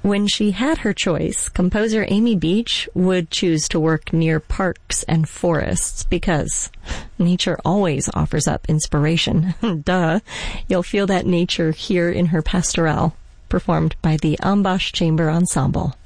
When she had her choice, composer Amy Beach would choose to work near parks and forests because nature always offers up inspiration. Duh. You'll feel that nature here in her pastorale, performed by the Ambash Chamber Ensemble.